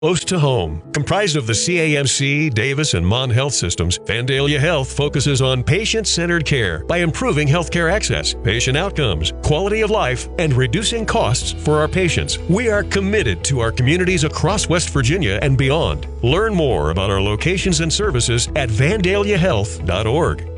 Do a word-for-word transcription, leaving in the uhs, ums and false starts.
Close to home. Comprised of the C A M C, Davis, and Mon Health systems, Vandalia Health focuses on patient-centered care by improving healthcare access, patient outcomes, quality of life, and reducing costs for our patients. We are committed to our communities across West Virginia and beyond. Learn more about our locations and services at vandalia health dot org.